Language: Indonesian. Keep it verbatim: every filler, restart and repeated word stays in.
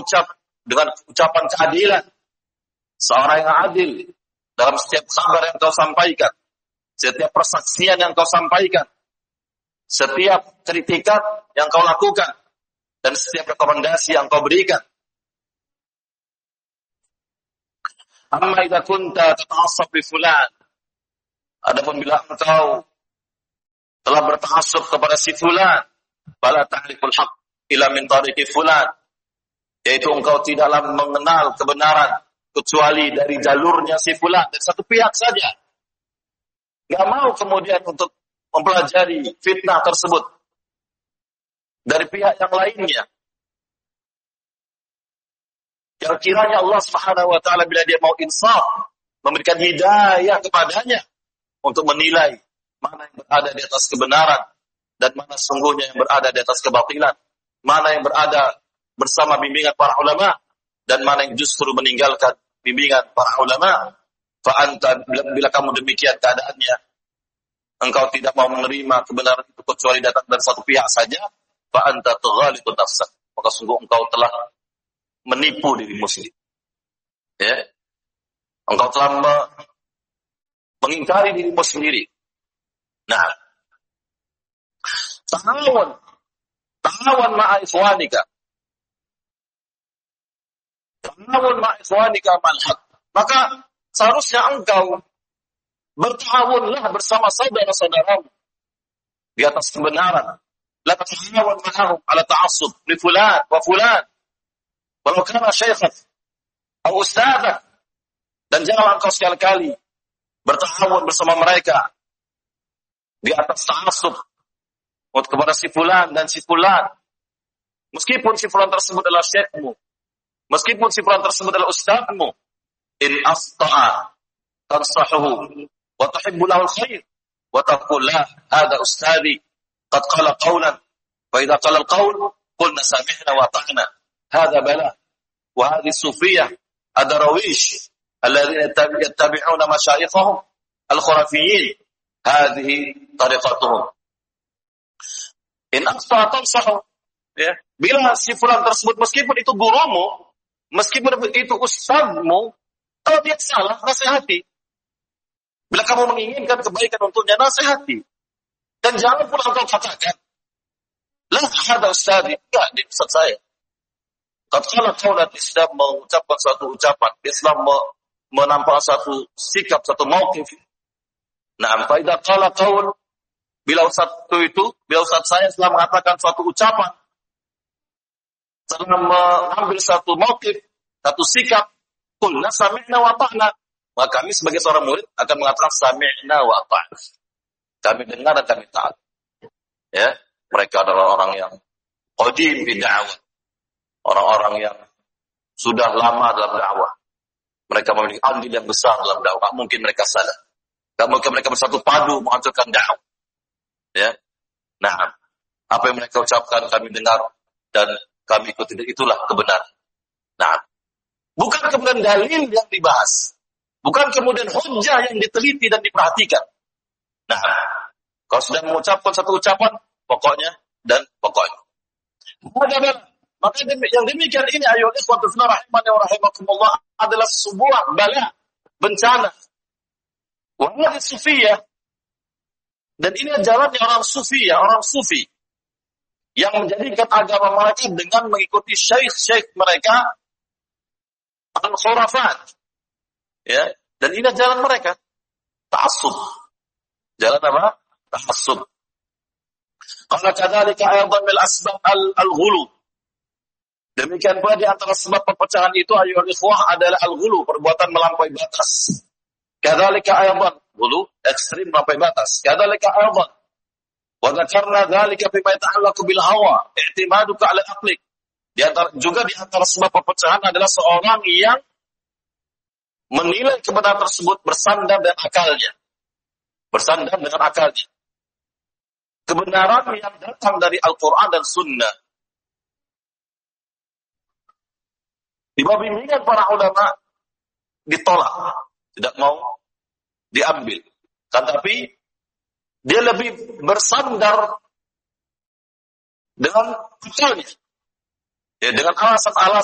mengucap dengan ucapan keadilan. Seorang yang adil dalam setiap kabar yang kau sampaikan, setiap persaksian yang kau sampaikan, setiap kritikan yang kau lakukan, dan setiap rekomendasi yang kau berikan. Amma idza kunta tata'assab bi fulan. Adapun bila engkau telah berta'assub kepada si fulan, fala ta'riful haqq illa min tariqi fulan. Yaitu engkau tidaklah mengenal kebenaran kecuali dari jalurnya si fulan, dari satu pihak saja. Enggak mau kemudian untuk mempelajari fitnah tersebut dari pihak yang lainnya. Yang kiranya Allah Subhanahu wa taala bila dia mau insaf, memberikan hidayah kepadanya untuk menilai mana yang berada di atas kebenaran dan mana sungguhnya yang berada di atas kebatilan, mana yang berada bersama bimbingan para ulama dan mana yang justru meninggalkan bimbingan para ulama. Fa anta, bila kamu demikian keadaannya, engkau tidak mau menerima kebenaran itu kecuali datang dari satu pihak saja, fa anta tughalitu nafsak, maka sungguh engkau telah menipu dirimu sendiri. Ya. Engkau telah me- mengingkari dirimu sendiri. Nah, ta'awun ta'awun ma'a ikhwanika. Ta'awun ma'a ikhwanika mal haq. Maka seharusnya engkau berta'awunlah bersama saudara-saudaramu di atas kebenaran. La ta'awun ma'ahum ala ta'assub li fulan wa fulan. Walau kana syaikhan atau ustadzah, dan janganlah engkau sekali-kali bertahawun bersama mereka di atas ta'assub kepada si fulan dan si fulan, meskipun si fulan tersebut adalah syekhmu, meskipun si fulan tersebut adalah ustadzmu. In asta'a tansahuhu wa tuhibbu lahu alkhair wa taqul la hadha ustadhi qad qala qawlan fa idza qala alqawl qulna sami'na wa ata'na. هذا بلاء وهذه الصوفية الدراويش الذين يتبعون مشايخهم الخرافيين هذه طريقتهم. إن أخطأ تنصحه. Ya. Bila si fulan tersebut meskipun itu gurumu, meskipun itu ustadzmu, kalau dia salah, nasihati. Bila kamu menginginkan kebaikan untuknya, nasihati. Dan jangan pula engkau katakan, lah ada ustadz, enggak, dia ustadz saya. Tatkala kaulat Islam mengucapkan suatu ucapan, Islam menampakkan satu sikap, satu mauqif. Nah, faidah qala qaul, bila ustaz itu, bila ustaz saya setelah mengatakan suatu ucapan, setelah mengambil satu mauqif, satu sikap, qulna sami'na wa ata'na. Maka kami sebagai seorang murid akan mengatakan sami'na wa ata'na. Kami dengar dan kami taat. Ya, mereka adalah orang yang qadim fi da'wah. Orang-orang yang sudah lama dalam dakwah. Mereka memiliki andil yang besar dalam dakwah. Mungkin mereka salah. Tak mungkin mereka bersatu padu menghancurkan dakwah. Ya. Nah, apa yang mereka ucapkan kami dengar dan kami ikuti, itulah kebenaran. Nah, bukan kemudian dalil yang dibahas. Bukan kemudian hujjah yang diteliti dan diperhatikan. Nah, kalau sudah mengucapkan satu ucapan, pokoknya dan pokoknya. Bagaimana? Maka yang demikian ini ayat ikhwatu fillah rahimani wa rahimakumullah adalah sebuah bala, bencana. Wahai sufiyah, dan ini jalannya orang sufiyah, orang sufi yang menjadikan agama mereka dengan mengikuti syekh-syekh mereka al-khurafat. Ya, dan ini jalan mereka. Ta'assub. Jalan apa? Ta'assub. Qala kadzalika aydan min asbab al-ghulu. Demikian pula di antara sebab perpecahan itu ayyuhal ikhwah adalah al-ghulu, perbuatan melampaui batas. Kadzalika aydan, ghulu ekstrim melampaui batas. Kadzalika aydan. Wa dzakarna dzalika bima yata'allaqu bil hawa, i'timaduka 'ala aqlik. Di antara juga di antara sebab perpecahan adalah seorang yang menilai kebenaran tersebut bersandar dengan akalnya. Bersandar dengan akalnya. Kebenaran yang datang dari Al-Qur'an dan Sunnah. Di bawah bimbingan para ulama ditolak, tidak mau diambil. Tetapi dia lebih bersandar dengan akalnya, ya, dengan alasan-alasan